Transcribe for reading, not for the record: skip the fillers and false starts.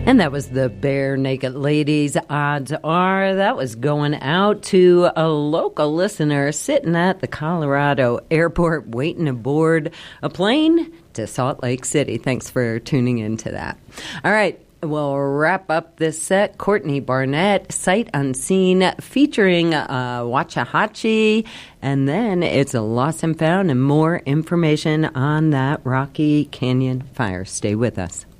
And that was the Bare Naked Ladies. Odds are that was going out to a local listener sitting at the Colorado airport waiting aboard a plane to Salt Lake City. Thanks for tuning in to that. All right. We'll wrap up this set. Courtney Barnett, Sight Unseen, featuring Waxahachie. And then it's a Lost and Found and more information on that Rocky Canyon fire. Stay with us.